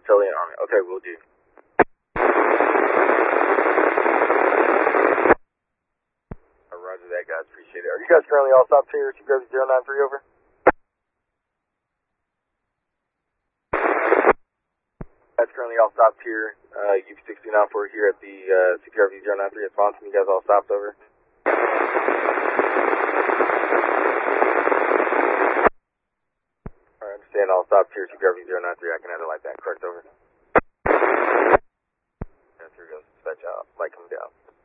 fill in on it. Okay, we'll do. Roger that, guys. Appreciate it. Are you guys currently all stopped here? Security 093, over. Guys currently all stopped here. UP-1694 here at the CPRV 093 at Swanson. You guys all stopped, over. I understand all stopped here, CPRV 093. I can handle like that. Correct, over. That's here goes dispatch out. Light coming down.